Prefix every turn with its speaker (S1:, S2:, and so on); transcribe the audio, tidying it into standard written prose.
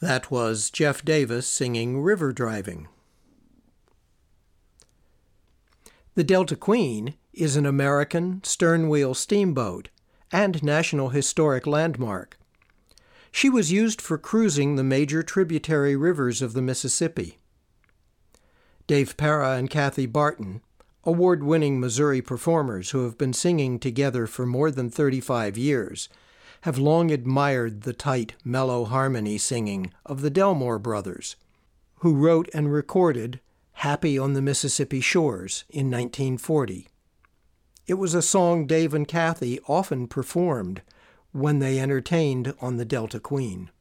S1: That was Jeff Davis singing River Driving. The Delta Queen is an American stern-wheel steamboat and National Historic Landmark. She was used for cruising the major tributary rivers of the Mississippi. Dave Para and Kathy Barton, award-winning Missouri performers who have been singing together for more than 35 years, have long admired the tight, mellow harmony singing of the Delmore Brothers, who wrote and recorded Happy on the Mississippi Shores in 1940. It was a song Dave and Kathy often performed when they entertained on the Delta Queen.